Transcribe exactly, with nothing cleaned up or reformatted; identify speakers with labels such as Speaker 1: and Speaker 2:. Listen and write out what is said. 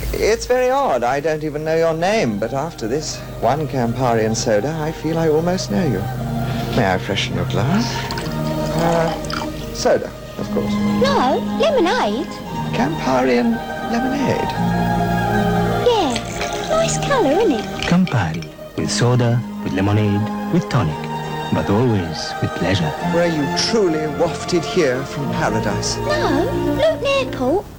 Speaker 1: It's very odd. I don't even know your name, but after this one Campari and soda, I feel I almost know you. May I freshen your glass? Uh, soda, of course.
Speaker 2: No, lemonade.
Speaker 1: Campari and lemonade.
Speaker 2: Yeah, nice colour, isn't it?
Speaker 3: Campari, with soda, with lemonade, with tonic, but always with pleasure.
Speaker 1: Were you truly wafted here from paradise?
Speaker 2: No, Luton Airport.